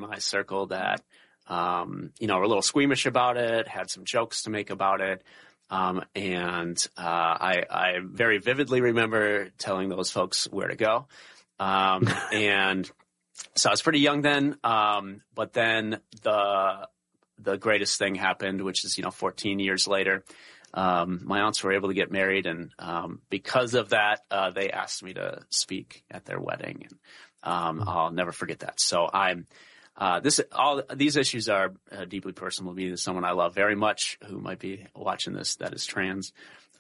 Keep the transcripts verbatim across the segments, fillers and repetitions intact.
my circle that, um, you know, were a little squeamish about it, had some jokes to make about it. Um, and, uh, I, I very vividly remember telling those folks where to go. Um, and so I was pretty young then. Um, but then the, the greatest thing happened, which is, you know, fourteen years later. Um, my aunts were able to get married, and um, because of that, uh, they asked me to speak at their wedding, and um, I'll never forget that. So I'm uh, this all these issues are uh, deeply personal to me. There's someone I love very much who might be watching this that is trans,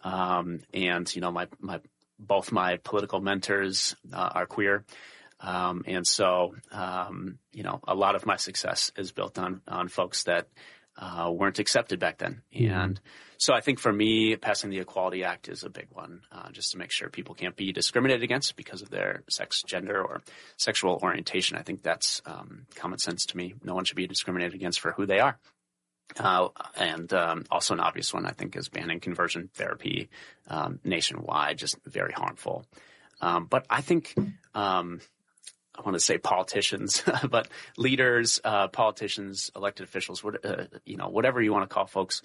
um, and you know, my my both my political mentors uh, are queer. Um, and so, um, you know, a lot of my success is built on on folks that Uh, weren't accepted back then. Mm-hmm. And so I think for me, passing the Equality Act is a big one, uh, just to make sure people can't be discriminated against because of their sex, gender, or sexual orientation. I think that's um, common sense to me. No one should be discriminated against for who they are. Uh, and um, also an obvious one, I think, is banning conversion therapy um, nationwide, just very harmful. Um, but I think um, – I want to say politicians, but leaders, uh, politicians, elected officials, what, uh, you know, whatever you want to call folks.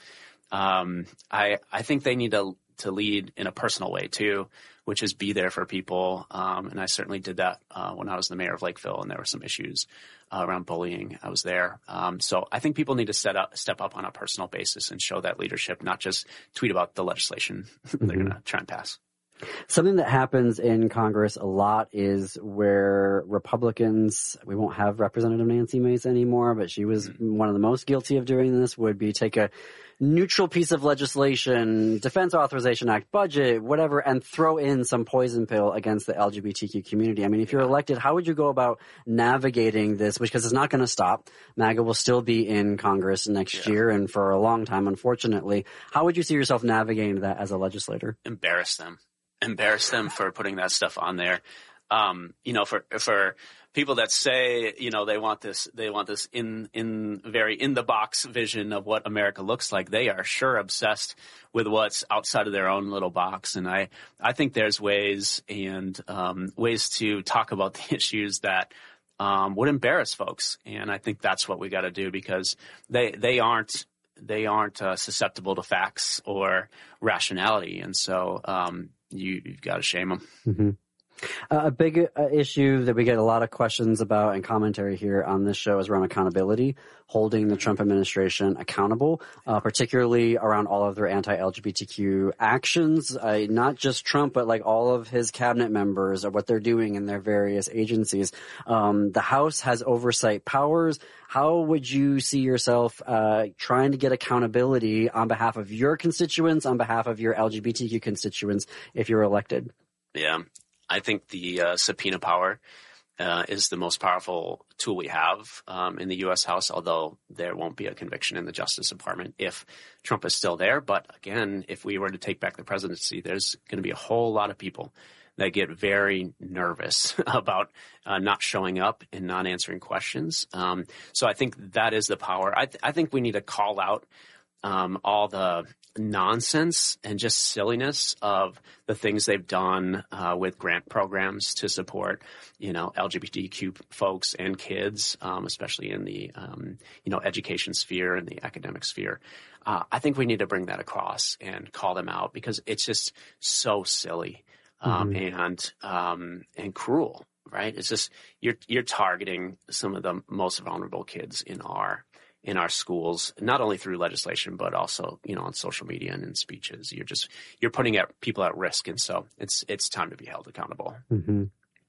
Um, I, I think they need to, to lead in a personal way too, which is be there for people. Um, and I certainly did that, uh, when I was the mayor of Lakeville and there were some issues uh, around bullying. I was there. Um, so I think people need to set up, step up on a personal basis and show that leadership, not just tweet about the legislation mm-hmm. they're going to try and pass. Something that happens in Congress a lot is where Republicans, we won't have Representative Nancy Mace anymore, but she was mm-hmm. one of the most guilty of doing this, would be take a neutral piece of legislation, Defense Authorization Act, budget, whatever, and throw in some poison pill against the L G B T Q community. I mean, if you're elected, how would you go about navigating this? Because it's not going to stop. MAGA will still be in Congress next yeah. year and for a long time, unfortunately. How would you see yourself navigating that as a legislator? Embarrass them. Embarrass them for putting that stuff on there. Um, you know, for, for people that say, you know, they want this, they want this in, in very in the box vision of what America looks like. They are sure obsessed with what's outside of their own little box. And I, I think there's ways and, um, ways to talk about the issues that, um, would embarrass folks. And I think that's what we got to do because they, they aren't, they aren't, uh, susceptible to facts or rationality. And so, um, You, you've got to shame them. Mm-hmm. Uh, a big uh, issue that we get a lot of questions about and commentary here on this show is around accountability, holding the Trump administration accountable, uh, particularly around all of their anti-L G B T Q actions, uh, not just Trump, but like all of his cabinet members or what they're doing in their various agencies. Um, the House has oversight powers. How would you see yourself uh, trying to get accountability on behalf of your constituents, on behalf of your L G B T Q constituents if you're elected? Yeah. I think the uh, subpoena power uh, is the most powerful tool we have um, in the U S House, although there won't be a conviction in the Justice Department if Trump is still there. But again, if we were to take back the presidency, there's going to be a whole lot of people that get very nervous about uh, not showing up and not answering questions. Um, so I think that is the power. I, th- I think we need to call out um, all the nonsense and just silliness of the things they've done uh, with grant programs to support, you know, L G B T Q folks and kids, um, especially in the, um, you know, education sphere and the academic sphere. Uh, I think we need to bring that across and call them out because it's just so silly um, mm-hmm. and um, and cruel, right? It's just you're you're targeting some of the most vulnerable kids in our in our schools, not only through legislation, but also, you know, on social media and in speeches. You're just, you're putting at people at risk. And so it's, it's time to be held accountable. Mm-hmm.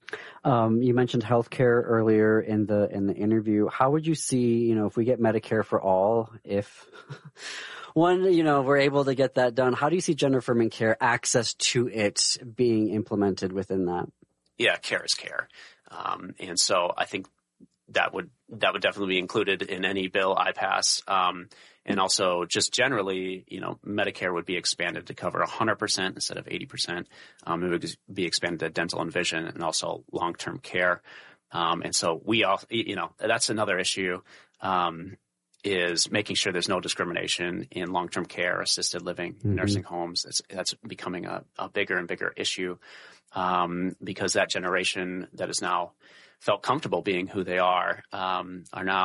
Um, you mentioned healthcare earlier in the, in the interview. How would you see, you know, if we get Medicare for all, if one, you know, we're able to get that done, how do you see gender affirming care, access to it being implemented within that? Yeah, care is care. Um, and so I think that would, that would definitely be included in any bill I pass. Um, and also just generally, you know, Medicare would be expanded to cover one hundred percent instead of eighty percent. Um, it would be expanded to dental and vision and also long-term care. Um, and so we all, you know, that's another issue, um, is making sure there's no discrimination in long-term care, assisted living, mm-hmm. nursing homes. That's, that's becoming a, a bigger and bigger issue, um, because that generation that is now felt comfortable being who they are, um, are now